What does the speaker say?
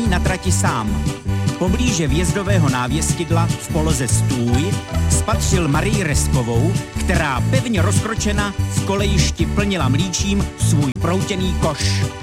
na trati sám. Poblíže vjezdového návěstidla v poloze Stůj spatřil Marii Reskovou, která pevně rozkročena v kolejišti plnila mlíčím svůj proutěný koš.